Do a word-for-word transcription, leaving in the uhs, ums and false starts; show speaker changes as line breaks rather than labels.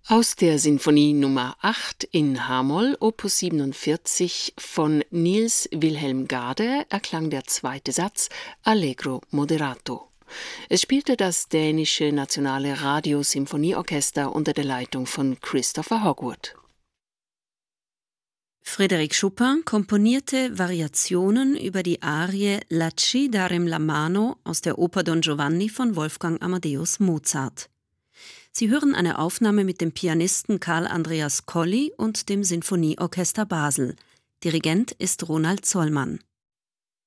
Aus der Sinfonie Nummer acht in H-Moll, Opus siebenundvierzig von Niels Wilhelm Gade, erklang der zweite Satz Allegro moderato. Es spielte das dänische Nationale Radiosymphonieorchester unter der Leitung von Christopher Hogwood.
Frédéric Chopin komponierte Variationen über die Arie La Ci darem la mano aus der Oper Don Giovanni von Wolfgang Amadeus Mozart. Sie hören eine Aufnahme mit dem Pianisten Karl Andreas Colli und dem Sinfonieorchester Basel. Dirigent ist Ronald Zollmann.